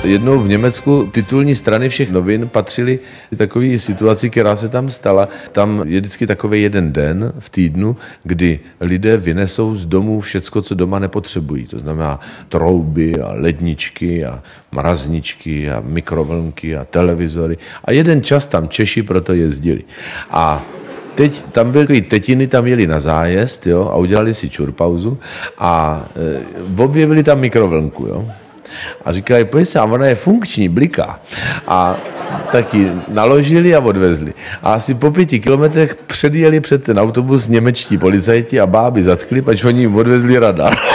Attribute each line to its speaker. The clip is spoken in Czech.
Speaker 1: Jednou v Německu titulní strany všech novin patřily takové situaci, která se tam stala. Tam je vždycky takový jeden den v týdnu, kdy lidé vynesou z domů všecko, co doma nepotřebují. To znamená trouby a ledničky a mrazničky a mikrovlnky a televizory. A jeden čas tam Češi proto jezdili. A teď tam byly tetiny, tam jeli na zájezd, jo, a udělali si čurpauzu a objevili tam mikrovlnku, jo. A říkali, pojď se, a ona je funkční, bliká. A taky naložili a odvezli. A asi po 5 kilometrech předjeli před ten autobus němečtí policajti a báby zatkli, pač oni jim odvezli radar.